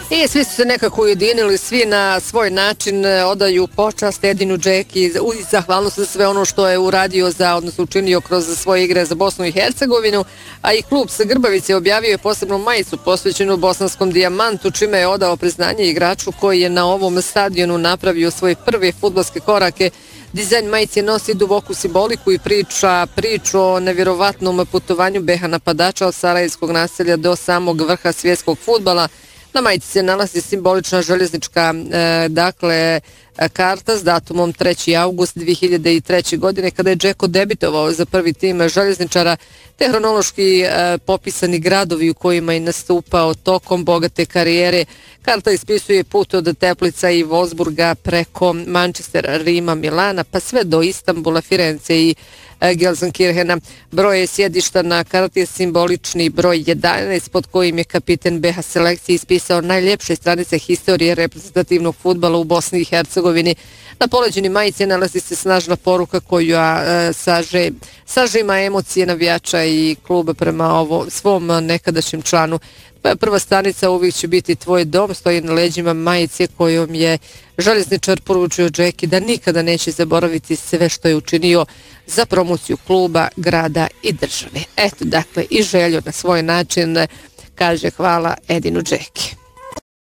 I svi su se nekako ujedinili, svi na svoj način odaju počast Edinu Džeki i zahvalnost za sve ono što je uradio odnosno učinio kroz svoje igre za Bosnu i Hercegovinu, a i klub sa Grbavice objavio je posebnu majicu posvećenu bosanskom dijamantu, čime je odao priznanje igraču koji je na ovom stadionu napravio svoje prve fudbalske korake. Dizajn majice nosi duboku simboliku i priču o nevjerovatnom putovanju BiH napadača od sarajevskog naselja do samog vrha svjetskog fudbala. Na majici se nalazi simbolična željeznička karta s datumom 3. august 2003. godine kada je Džeko debitovao za prvi tim željezničara, te hronološki popisani gradovi u kojima je nastupao tokom bogate karijere. Karta ispisuje put od Teplica i Wolfsburga preko Manchestera, Rima, Milana pa sve do Istanbula, Firence i Gelsenkirchena. Broj sjedišta na karti je simbolični broj 11 pod kojim je kapiten BiH selekcije ispisao najljepše stranice historije reprezentativnog fudbala u Bosni i Hercegovini. Na poleđini majice nalazi se snažna poruka koja sažima emocije navijača i kluba prema svom nekadašnjem članu. Prva stanica uvijek će biti tvoj dom, stoji na leđima majice kojom je željezničar poručio Džeki da nikada neće zaboraviti sve što je učinio za promociju kluba, grada i države. Eto, dakle, i Željo na svoj način kaže hvala Edinu Džeki.